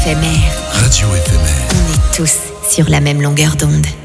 éphémère. Radio éphémère. On est tous sur la même longueur d'onde.